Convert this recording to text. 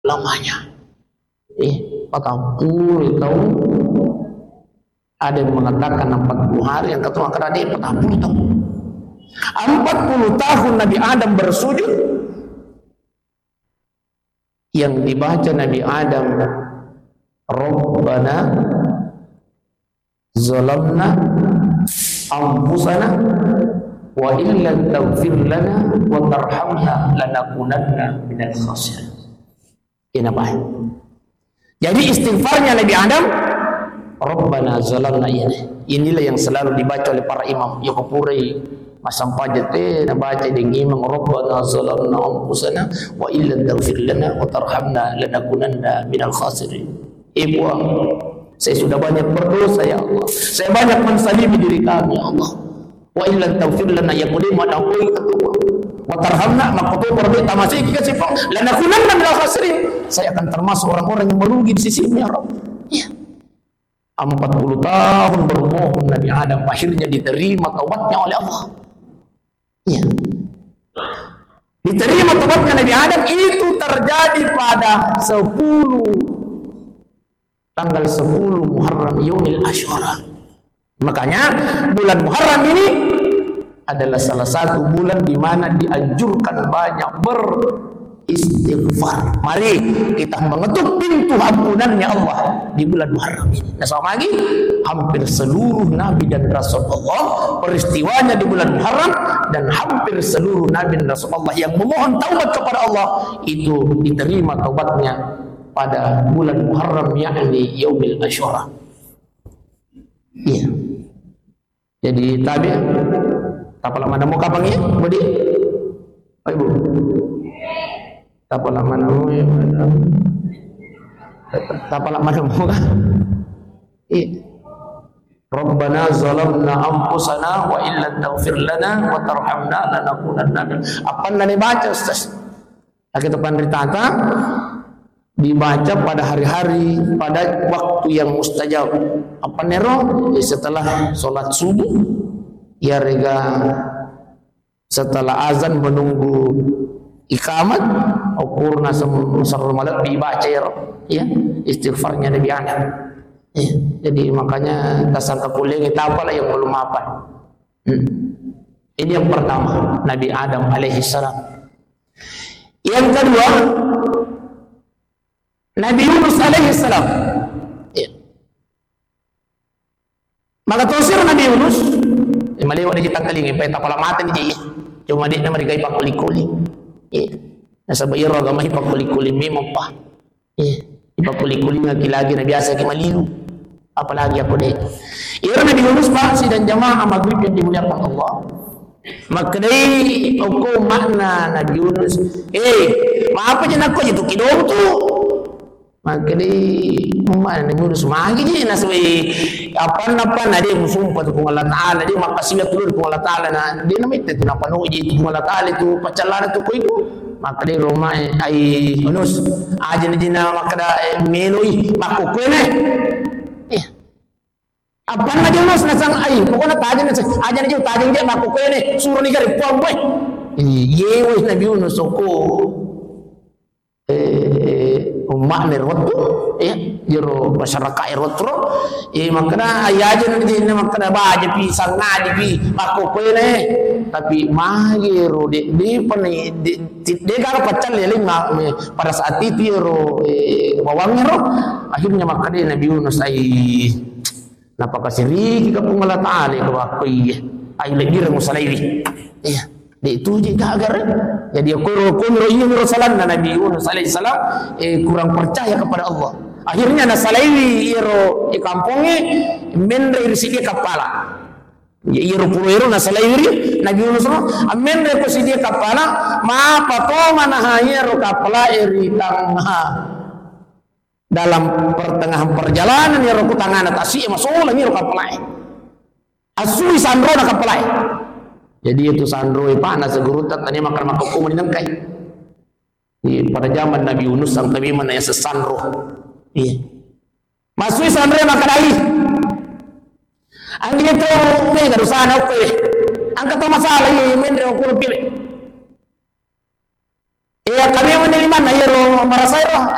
lamanya. 40 tahun. Ada yang mengatakan 40 hari, yang ketua akan ada 40 tahun. 40 tahun Nabi Adam bersujud. Yang dibaca Nabi Adam, Rabbana zalamna anfusana wa illam taghfir lana wa tarhamna lanakunanna minal khasirin. Kenapa? Jadi istighfarnya Nabi Adam, Rabbana zalamna, inilah yang selalu dibaca oleh para imam. Ya kepurai masam pajat na baca dengan imam, Rabbana zalamna anfusana wa illam taghfir lana wa tarhamna lanakunanna minal khasirin. Ibu, saya sudah banyak berdosa ya Allah. Saya banyak mensalimi diri kami ya Allah. Wa illam taghfir lana ya qul ma naqul wa tarhamna maqtu perminta masih kasih pun lanakunanna minal khasirin. Saya akan termasuk orang-orang yang merugi di sisi ya Rabb. Ya. 40 tahun bermohon Nabi Adam, akhirnya diterima taubatnya oleh Allah. Ya. Diterima taubatnya Nabi Adam itu terjadi pada tanggal 10 Muharram Yaumil Asyura. Makanya bulan Muharram ini adalah salah satu bulan di mana dianjurkan banyak beristighfar. Mari kita mengetuk pintu ampunannya Allah di bulan Muharram ini. Nah, sama lagi hampir seluruh nabi dan rasul Allah peristiwanya di bulan Muharram, dan hampir seluruh nabi dan rasul Allah yang memohon taubat kepada Allah itu diterima taubatnya pada bulan Muharram, yakni Yaumil Asyura. Iya. Jadi tabi tapala mana mo kapang ya, budi? Ay bu. Tapala mana mo ya? Tapala mana mo ka? Iya. Rabbana zalamna anfusana wa illam taghfir lana wa tarhamna lanakunanna min. Apa nani baca Ustaz? Kita pandritata dibaca pada hari-hari, pada waktu yang mustajab. Apa nero? Setelah sholat subuh, ya rega setelah azan menunggu ikamat, ukurna sarul malam dibaca ya istighfarnya Nabi Adam. Ya, jadi makanya dasar kekuling itu apalah yang belum apa. Ini yang pertama, Nabi Adam alaihi salam. Yang kedua, Nabi Yunus alaihi salam. Ya. Maka tosir Nabi Yunus, maliwa ni kita kaling ipay tapala mata ni dia. Cuma dia na marigay pa kuli-kuli. Ya. Nasa bayro gamay pa kuli-kuli memang pa. Ya. Ipa kuli-kuli nga kilagi na biasa ki malilu. Apalagi ako deh. Iya Nabi Yunus pa dan jamaah maghrib yang dimuliakan Allah. Maknai hukum makna Nabi Yunus. Maaf aja nak itu kidong tu. Maknai mana Nabi Yunus magi je naswi apa ada yang sumpah tu Allah Taala dia makasih keluar tu Allah Taala na dia nama itu napa nuji tu Allah Taala tu pacalan tu ko itu. Maknai Roma ai Yunus aja ni dina makada meloi makukene. Apa na Yunus nasang ai pokona taja na aja ni taja dia makukene suruh ni gari puang boy. Yewe Nabi Yunus ko umat nerwatu ya jero masyarakat erotro makna ayaja ni din makna baje pi sangaji pi makukene tapi magero di pani de gar pacal le pada saat itu ro wawangero akhirnya makna Nabi Yunus ai napakasiri ka pungala taali ko ako ay legir mo salaiwi iya di itu juga agar jadi kumro salan Nabi Yunus alaihi salam kurang percaya kepada Allah. Akhirnya na salaiwi iro ikampungi menre irsidia kapala. Iro puro na salaiwi Nabi Yunus menre ko sidia kapala ma patoma na hayero kapala iri tangha dalam pertengahan perjalanan iro kutangan atasi masulang iro kapala. Asui sandro na kapala. Jadi itu sandro pana segurutan tani makan makukum dinangkai. Pada zaman Nabi Yunus sang tabi mana yang sesandro. Iya. Masui sandro makan ali. Angin itu me garusana oke. Angkat masalah ini mendre ukur pilih. Kami menerima na yero marasai roh